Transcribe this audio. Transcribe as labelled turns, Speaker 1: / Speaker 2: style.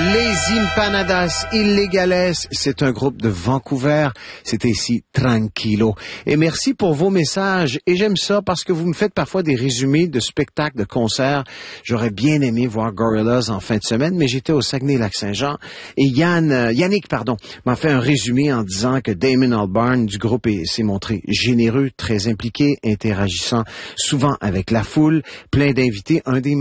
Speaker 1: Les Empanadas Illegales, c'est un groupe de Vancouver. C'était ici Tranquilo. Et merci pour vos messages. Et j'aime ça parce que vous me faites parfois des résumés de spectacles, de concerts. J'aurais bien aimé voir Gorillaz en fin de semaine, mais j'étais au Saguenay-Lac-Saint-Jean. Et Yannick, m'a fait un résumé en disant que Damon Albarn du groupe s'est montré généreux, très impliqué, interagissant souvent avec la foule, plein d'invités. Un des